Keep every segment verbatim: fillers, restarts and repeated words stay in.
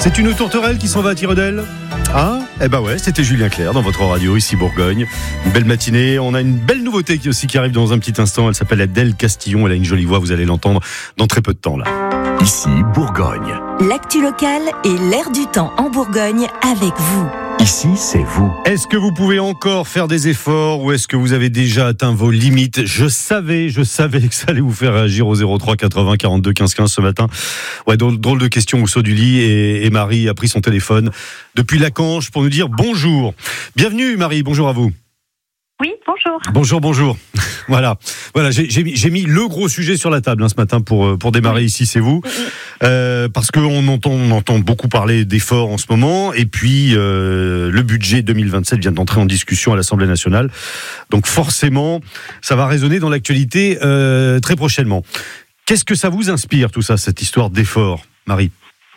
C'est une tourterelle qui s'en va à tire d'aile. Ah, eh ben ouais, c'était Julien Clerc dans votre radio, ici Bourgogne. Une belle matinée. On a une belle nouveauté qui aussi qui arrive dans un petit instant. Elle s'appelle Adèle Castillon. Elle a une jolie voix, vous allez l'entendre dans très peu de temps là. Ici Bourgogne. L'actu locale et l'air du temps en Bourgogne avec vous. Ici, c'est vous. Est-ce que vous pouvez encore faire des efforts ou est-ce que vous avez déjà atteint vos limites ? Je savais, je savais que ça allait vous faire réagir au zéro trois quatre-vingts quarante-deux quinze quinze ce matin. Ouais, drôle, drôle de question au saut du lit et, et Marie a pris son téléphone depuis la Canche pour nous dire bonjour. Bienvenue Marie, bonjour à vous. Oui, bonjour. Bonjour, bonjour. Voilà, voilà. J'ai, j'ai, mis, j'ai mis le gros sujet sur la table hein, ce matin pour pour démarrer ici, c'est vous, euh, parce que on entend on entend beaucoup parler d'efforts en ce moment, et puis euh, le budget deux mille vingt-sept vient d'entrer en discussion à l'Assemblée nationale, donc forcément, ça va résonner dans l'actualité euh, très prochainement. Qu'est-ce que ça vous inspire tout ça, cette histoire d'efforts, Marie ?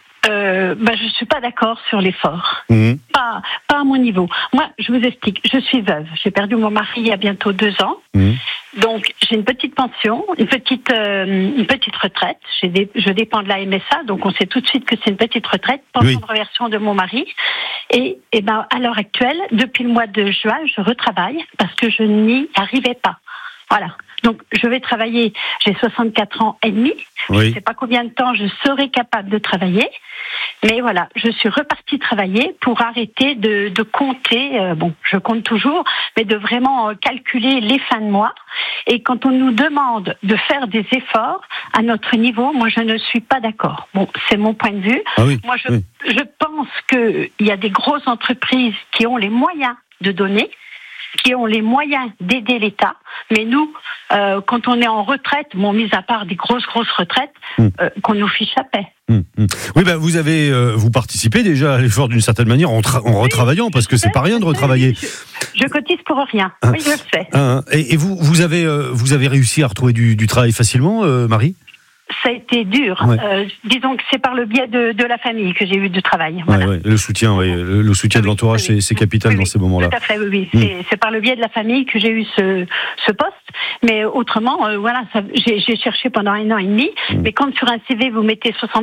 Euh, bah, je suis pas d'accord sur l'effort. Mmh. Pas, pas à mon niveau. Moi, je vous explique. Je suis veuve. J'ai perdu mon mari il y a bientôt deux ans. Mmh. Donc, j'ai une petite pension, une petite, euh, une petite retraite. J'ai des, je dépends de la M S A, donc on sait tout de suite que c'est une petite retraite. Pension oui. de reversion de mon mari. Et, et ben, à l'heure actuelle, depuis le mois de juin, je retravaille parce que je n'y arrivais pas. Voilà. Donc, je vais travailler, j'ai soixante-quatre ans et demi. Oui. Je ne sais pas combien de temps je serai capable de travailler. Mais voilà, je suis repartie travailler pour arrêter de, de compter, euh, bon, je compte toujours, mais de vraiment euh, calculer les fins de mois. Et quand on nous demande de faire des efforts à notre niveau, moi, je ne suis pas d'accord. Bon, c'est mon point de vue. Ah oui, moi, je, oui. je pense qu'il y a des grosses entreprises qui ont les moyens de donner, qui ont les moyens d'aider l'État. Mais nous, euh, quand on est en retraite, bon, mis à part des grosses, grosses retraites, mmh. euh, qu'on nous fiche à paix. Mmh, mmh. Oui, ben, vous avez, euh, vous participez déjà à l'effort d'une certaine manière en, tra- en retravaillant, oui, parce que c'est pas rien de retravailler. Je, je cotise pour rien. Hein, oui, je le sais. Hein, et, et vous, vous avez, euh, vous avez réussi à retrouver du, du travail facilement, euh, Marie ? Ça a été dur. Ouais. Euh, disons que c'est par le biais de, de la famille que j'ai eu du travail. Voilà. Ouais, ouais. Le soutien, ouais. le, le soutien oui, de l'entourage, oui, oui. c'est, c'est capital oui, dans oui. ces moments-là. Tout à fait, oui. oui. Mmh. C'est, c'est par le biais de la famille que j'ai eu ce, ce poste. Mais autrement, euh, voilà, ça, j'ai, j'ai cherché pendant un an et demi. Mmh. Mais quand sur un C V vous mettez soixante